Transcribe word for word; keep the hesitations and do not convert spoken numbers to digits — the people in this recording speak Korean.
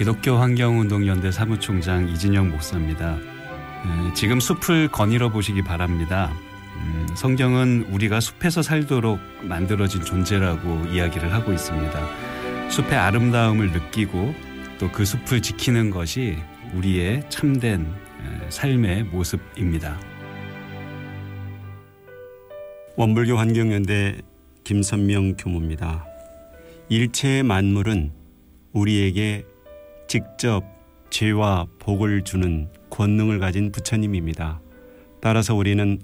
기독교 환경운동연대 사무총장 이진영 목사입니다. 지금 숲을 거닐어 보시기 바랍니다. 성경은 우리가 숲에서 살도록 만들어진 존재라고 이야기를 하고 있습니다. 숲의 아름다움을 느끼고 또 그 숲을 지키는 것이 우리의 참된 삶의 모습입니다. 원불교 환경연대 김선명 교무입니다. 일체의 만물은 우리에게 직접 죄와 복을 주는 권능을 가진 부처님입니다. 따라서 우리는